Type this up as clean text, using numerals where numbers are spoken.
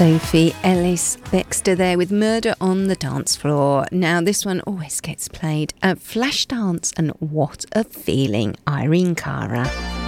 Sophie Ellis-Bextor there with Murder on the Dance Floor. Now this one always gets played at Flashdance and What a Feeling, Irene Cara.